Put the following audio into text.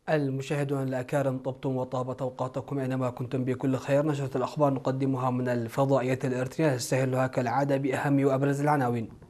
المشاهدون الأكارم، طبتم وطابت أوقاتكم أينما كنتم بكل خير. نشرة الأخبار نقدمها من الفضائية الإريترية، نستهلها كالعادة بأهم وأبرز العناوين.